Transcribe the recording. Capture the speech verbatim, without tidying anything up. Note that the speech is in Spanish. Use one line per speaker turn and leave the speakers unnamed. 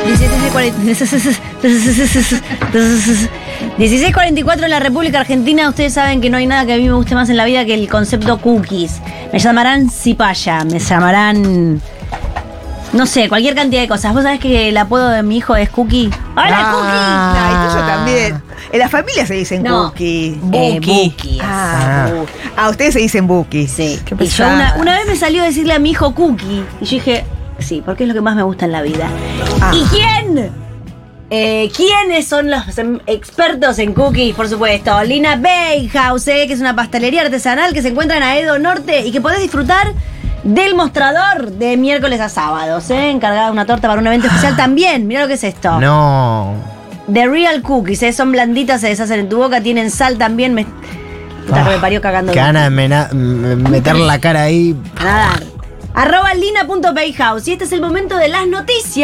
dieciséis cuarenta y cuatro en la República Argentina. Ustedes saben que no hay nada que a mí me guste más en la vida que el concepto cookies. Me llamarán cipaya, me llamarán... no sé, cualquier cantidad de cosas. ¿Vos sabés que el apodo de mi hijo es Cookie? ¡Hola,
Ah,
Cookie!
No, y tuyo también. En la familia se dicen
No,
Cookie.
eh,
Buki.
Buki es.
Ah,
Ah.
Buki. Ah, ustedes se dicen Buki.
Sí.
Qué
Y yo una,
pesada.
una vez me salió a decirle a mi hijo Cookie. Y yo dije, sí, porque es lo que más me gusta en la vida.
Ah.
¿Y quién? Eh, ¿Quiénes son los em, expertos en cookies? Por supuesto, Lina Bakehouse, eh, que es una pastelería artesanal que se encuentra en Aedo Norte y que podés disfrutar del mostrador de miércoles a sábados, eh, encargada de una torta para un evento especial también. Mirá lo que es esto.
No.
The Real Cookies, eh, son blanditas, se deshacen en tu boca, tienen sal también. Me, puta que me parió cagando.
Qué ganas de mena- m- meter la cara ahí.
A nadar. Arroba lina punto bakehouse. Y este es el momento de las noticias.